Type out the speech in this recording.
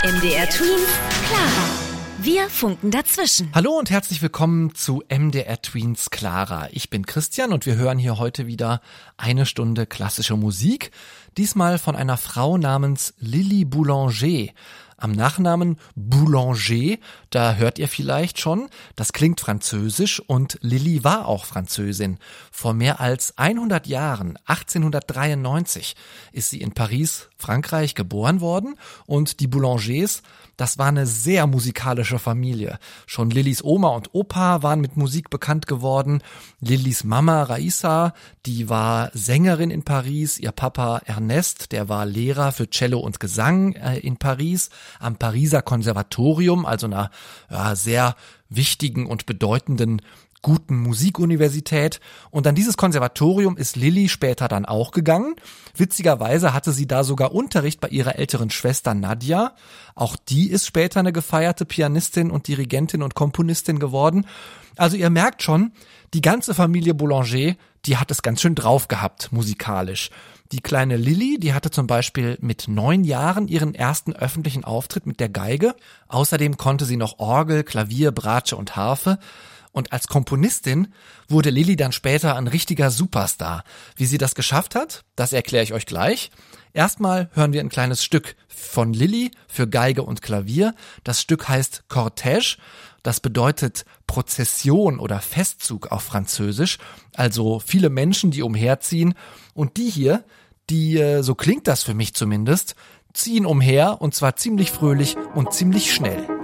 MDR Twins, Clara. Wir funken dazwischen. Hallo und herzlich willkommen zu MDR Twins Clara. Ich bin Christian und wir hören hier heute wieder eine Stunde klassische Musik. Diesmal von einer Frau namens Lily Boulanger. Am Nachnamen Boulanger, da hört ihr vielleicht schon, das klingt französisch und Lily war auch Französin. Vor mehr als 100 Jahren, 1893, ist sie in Paris, Frankreich, geboren worden und die Boulangers, das war eine sehr musikalische Familie. Schon Lillys Oma und Opa waren mit Musik bekannt geworden. Lillys Mama Raissa, die war Sängerin in Paris. Ihr Papa Ernest, der war Lehrer für Cello und Gesang in Paris am Pariser Konservatorium, also einer sehr wichtigen und bedeutenden guten Musikuniversität. Und an dieses Konservatorium ist Lily später dann auch gegangen. Witzigerweise hatte sie da sogar Unterricht bei ihrer älteren Schwester Nadja. Auch die ist später eine gefeierte Pianistin und Dirigentin und Komponistin geworden. Also ihr merkt schon, die ganze Familie Boulanger, die hat es ganz schön drauf gehabt, musikalisch. Die kleine Lily, die hatte zum Beispiel mit 9 Jahren ihren ersten öffentlichen Auftritt mit der Geige. Außerdem konnte sie noch Orgel, Klavier, Bratsche und Harfe. Und als Komponistin wurde Lily dann später ein richtiger Superstar. Wie sie das geschafft hat, das erkläre ich euch gleich. Erstmal hören wir ein kleines Stück von Lily für Geige und Klavier. Das Stück heißt Cortège. Das bedeutet Prozession oder Festzug auf Französisch. Also viele Menschen, die umherziehen. Und die hier, so klingt das für mich zumindest, ziehen umher und zwar ziemlich fröhlich und ziemlich schnell.